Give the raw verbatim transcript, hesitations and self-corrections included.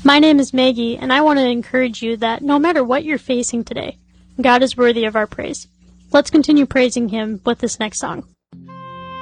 My name is Maggie, and I want to encourage you that no matter what you're facing today, God is worthy of our praise. Let's continue praising Him with this next song.